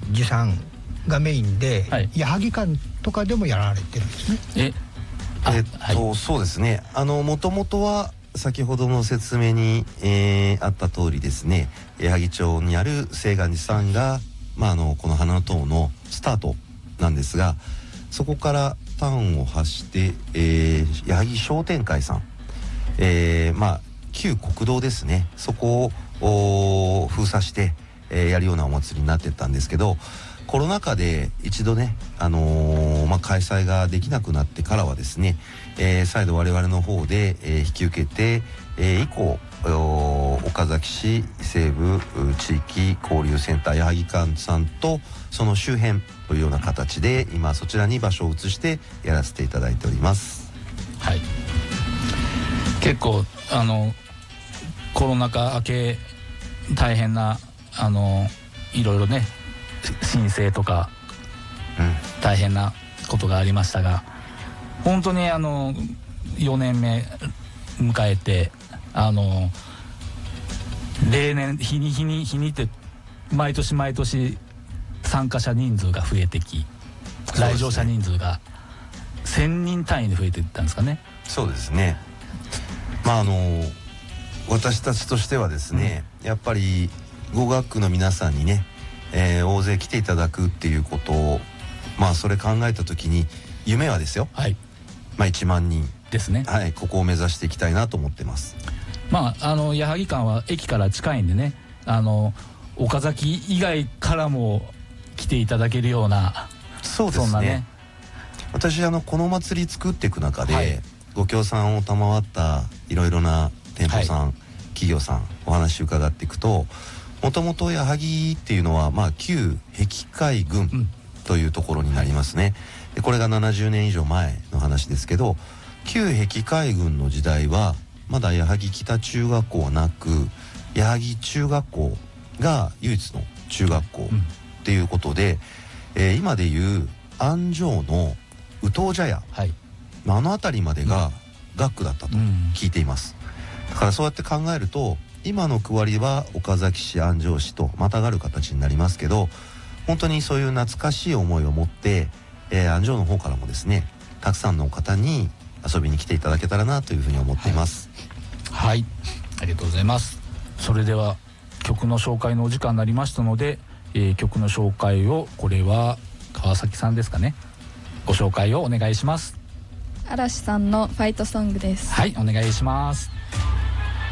持参がメインで、 はい、 矢作館とかでもやられてるんですね。 そうですね。もともとは先ほどの説明に、あった通りですね、矢作町にある清願寺さんが、この花の塔のスタートなんですが、そこから端を発して、矢作商店会さん、旧国道ですね、そこを封鎖して、やるようなお祭りになってったんですけど、コロナ禍で一度ね、開催ができなくなってからはですね、再度我々の方で、引き受けて、以降岡崎市西部地域交流センター矢作館さんとその周辺というような形で今そちらに場所を移してやらせていただいております。 はい、結構コロナ禍明け大変ないろいろね申請とか、大変なことがありましたが、本当に4年目迎えて例年日にって毎年参加者人数が増えてき、来場者人数が1000人単位で増えていったんですかね。 そうですね。私たちとしてはですね、やっぱり語学区の皆さんにね、大勢来ていただくっていうことをそれ考えた時に夢はですよ、 はい、 1万人ですね、 はい、ここを目指していきたいなと思ってます。 矢作館は駅から近いんでね、岡崎以外からも来ていただけるような、 そうですね、 そんなね。 私この祭り作っていく中で、 はい、 ご協賛を賜ったいろいろな店舗さん、企業さんお話伺っていくと、もともと矢作っていうのは、旧碧海郡というところになりますね。でこれが70年以上前の話ですけど、旧碧海郡の時代はまだ矢作北中学校はなく、矢作中学校が唯一の中学校っていうことで、今でいう安城の宇東茶屋、 はい、 あの辺りまでが学区だったと聞いています。だからそうやって考えると、今の区割りは岡崎市安城市とまたがる形になりますけど、本当にそういう懐かしい思いを持って、安城の方からもですね、たくさんの方に遊びに来ていただけたらなというふうに思っています。 はい、ありがとうございます。それでは曲の紹介のお時間になりましたので、曲の紹介を、これは川崎さんですかね、ご紹介をお願いします。 嵐さんのファイトソングです。 はい、お願いします。